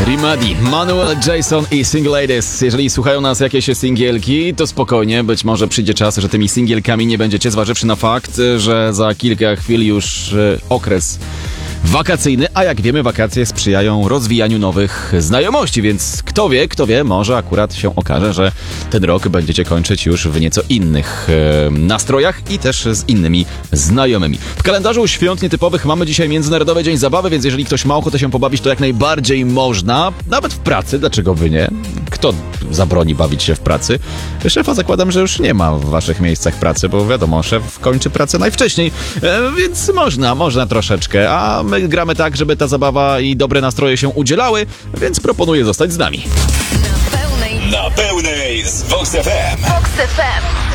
Rimadi, Manuel, Jason i Single Ladies. Jeżeli słuchają nas jakieś singielki, to spokojnie, być może przyjdzie czas, że tymi singielkami nie będziecie, zważywszy na fakt, że za kilka chwil już okres wakacyjny, a jak wiemy, wakacje sprzyjają rozwijaniu nowych znajomości, więc kto wie, może akurat się okaże, że ten rok będziecie kończyć już w nieco innych nastrojach i też z innymi znajomymi. W kalendarzu świąt nietypowych mamy dzisiaj Międzynarodowy Dzień Zabawy, więc jeżeli ktoś ma ochotę się pobawić, to jak najbardziej można, nawet w pracy, dlaczego by nie? Kto zabroni bawić się w pracy? Szefa zakładam, że już nie ma w waszych miejscach pracy, bo wiadomo, szef kończy pracę najwcześniej, więc można troszeczkę, a my gramy tak, żeby ta zabawa i dobre nastroje się udzielały, więc proponuję zostać z nami. Na pełnej z Vox FM. Vox FM.